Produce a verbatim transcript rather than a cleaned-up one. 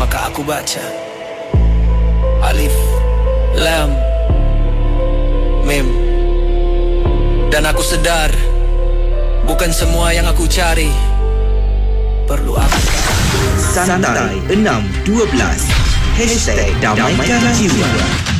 maka aku baca Alif, Lam, Mim. Dan aku sedar bukan semua yang aku cari perlu aku. Santai enam dua belas Hashtag Damaikan Jiwa.